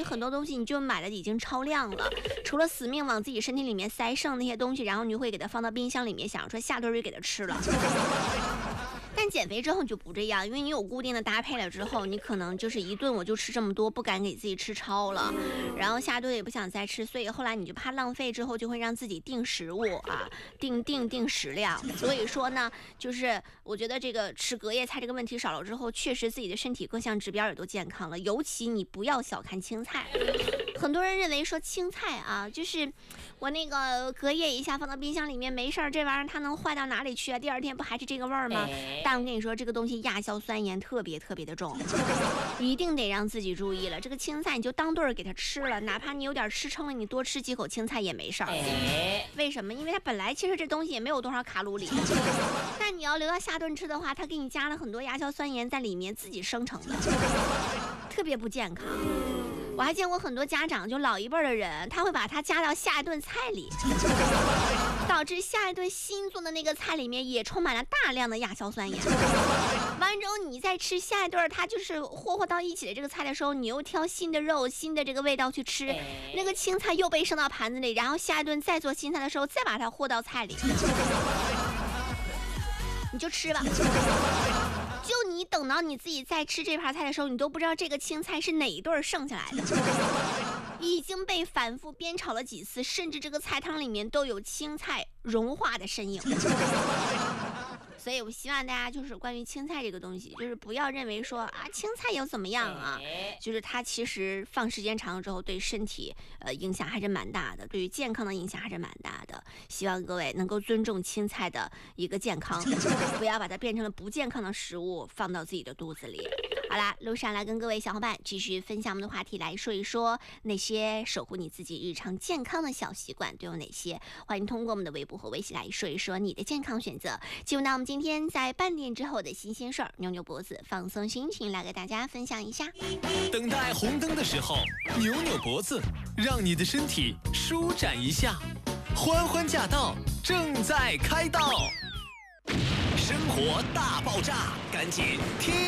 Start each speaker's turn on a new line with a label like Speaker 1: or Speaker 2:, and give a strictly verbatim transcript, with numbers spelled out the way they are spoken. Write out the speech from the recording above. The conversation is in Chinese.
Speaker 1: 很多东西你就买的已经超量了，除了死命往自己身体里面塞剩那些东西，然后你就会给它放到冰箱里面，想说下顿就给它吃了。但减肥之后你就不这样，因为你有固定的搭配了之后，你可能就是一顿我就吃这么多，不敢给自己吃超了，然后下顿也不想再吃，所以后来你就怕浪费，之后就会让自己定食物啊，定定定食量。所以说呢，就是我觉得这个吃隔夜菜这个问题少了之后，确实自己的身体各项指标也都健康了。尤其你不要小看青菜，很多人认为说青菜啊，就是我那个隔夜一下放到冰箱里面没事儿，这玩意儿它能坏到哪里去啊？第二天不还是这个味儿吗？但我跟你说，这个东西亚硝酸盐特别特别的重，一定得让自己注意了。这个青菜你就当对儿给它吃了，哪怕你有点吃撑了，你多吃几口青菜也没事儿。为什么？因为它本来其实这东西也没有多少卡路里，但你要留到下顿吃的话，它给你加了很多亚硝酸盐在里面自己生成的，特别不健康。我还见过很多家长，就老一辈的人，他会把它加到下一顿菜里，导致下一顿新做的那个菜里面也充满了大量的亚硝酸盐。完之后你再吃下一顿它就是和和到一起的这个菜的时候，你又挑新的肉新的这个味道去吃，那个青菜又被升到盘子里，然后下一顿再做新菜的时候再把它和到菜里，你就吃吧。就你等到你自己在吃这盘菜的时候，你都不知道这个青菜是哪一顿剩下来的，已经被反复煸炒了几次，甚至这个菜汤里面都有青菜融化的身影。所以我希望大家就是关于青菜这个东西，就是不要认为说啊青菜又怎么样啊，就是它其实放时间长了之后对身体呃影响还是蛮大的，对于健康的影响还是蛮大的。希望各位能够尊重青菜的一个健康，不要把它变成了不健康的食物放到自己的肚子里。好啦，路上来跟各位小伙伴继续分享我们的话题，来说一说那些守护你自己日常健康的小习惯都有哪些。欢迎通过我们的微博和微信来说一说你的健康选择。进入到我们今天在半点之后的新鲜事儿，扭扭脖子放松心情，来给大家分享一下。
Speaker 2: 等待红灯的时候，扭扭脖子，让你的身体舒展一下。欢欢驾到，正在开道。生活大爆炸，赶紧听。